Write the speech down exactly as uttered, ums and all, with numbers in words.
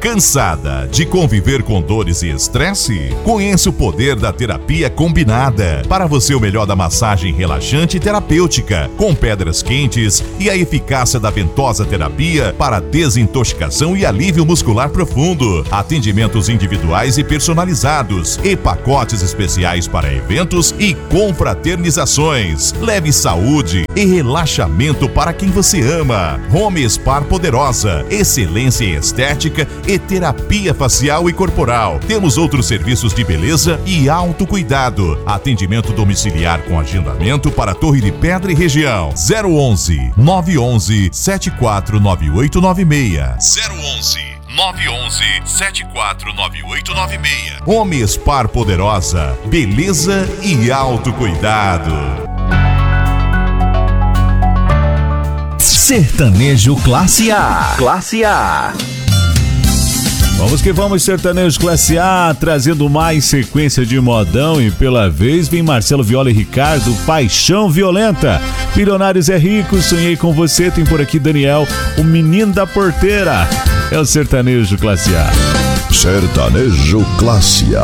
Cansada de conviver com dores e estresse? Conheça o poder da terapia combinada. Para você, o melhor da massagem relaxante e terapêutica, com pedras quentes e a eficácia da ventosa terapia para desintoxicação e alívio muscular profundo. Atendimentos individuais e personalizados e pacotes especiais para eventos e confraternizações. Leve saúde e relaxamento para quem você ama. Home Spa Poderosa, excelência em estética e terapia facial e corporal. Temos outros serviços de beleza e autocuidado. Atendimento domiciliar com agendamento para Torre de Pedra e região. zero onze, nove onze, sete quatro nove oito nove seis. zero onze, nove onze, sete quatro nove oito nove seis. Home Spa Poderosa, beleza e autocuidado. Sertanejo Classe A. Classe A. Vamos que vamos, Sertanejo Classe A, trazendo mais sequência de modão, e pela vez vem Marcelo Viola e Ricardo, Paixão Violenta. Milionários é rico, sonhei com você. Tem por aqui Daniel, o menino da porteira. É o Sertanejo Classe A. Sertanejo Classe A.